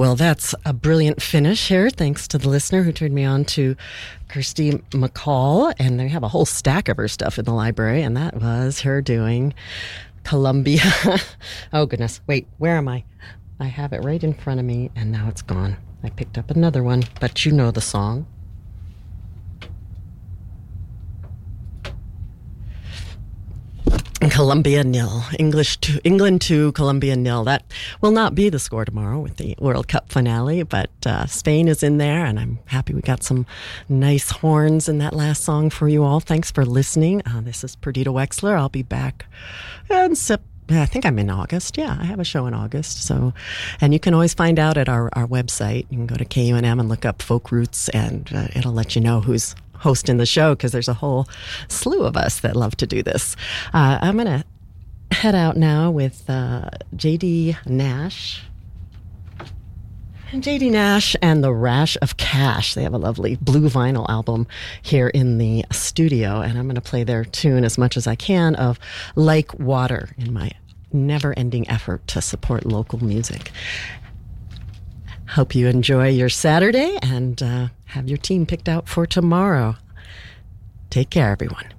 Well, that's a brilliant finish here. Thanks to the listener who turned me on to Kirsty MacColl. And they have a whole stack of her stuff in the library. And that was her doing Columbia. Oh, goodness. Wait, where am I? I have it right in front of me, and now it's gone. I picked up another one, but you know the song. Colombia 0, England 2, Colombia 0. That will not be the score tomorrow with the World Cup finale, but Spain is in there, and I'm happy we got some nice horns in that last song for you all. Thanks for listening. This is Perdita Wexler. I'll be back in I think I'm in August. Yeah, I have a show in August. So, and you can always find out at our website. You can go to KUNM and look up Folk Roots, and it'll let you know who's hosting the show, because there's a whole slew of us that love to do this. I'm going to head out now with J.D. Nash. J.D. Nash and the Rash of Cash. They have a lovely blue vinyl album here in the studio, and I'm going to play their tune as much as I can of Like Water in my never-ending effort to support local music. Hope you enjoy your Saturday and have your team picked out for tomorrow. Take care, everyone.